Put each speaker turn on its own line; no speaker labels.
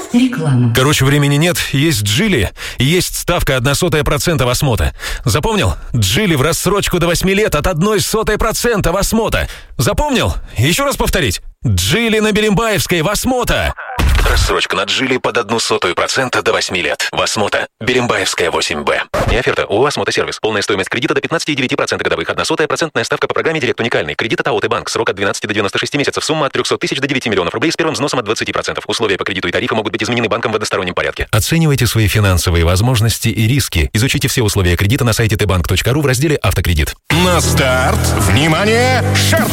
Реклама.
Короче, времени нет. Есть Джили, есть ставка 0,01% в Осмота. Запомнил? Джили в рассрочку до 8 лет от 0,01% в Осмота. Запомнил? Еще раз повторить. Джили на Берембаевской в Осмота. Рассрочка на Джили под 0,01% до 8 лет. В Осмота. Берембаевская, 8Б. Не оферта. ООО «Осмота Сервис». Полная стоимость кредита до 15,9% годовых. 0,01% ставка по программе «Директ уникальный». Кредит от АОТ Банк. Срок от 12 до 96 месяцев. Сумма от 300 тысяч до 9 миллионов рублей с первым взносом от 20%. Условия по кредиту и тарифы могут быть изменены банком в одностороннем порядке. Оценивайте свои финансовые возможности и риски. Изучите все условия кредита на сайте tbank.ru в разделе «Автокредит».
На старт! Внимание! Шарт!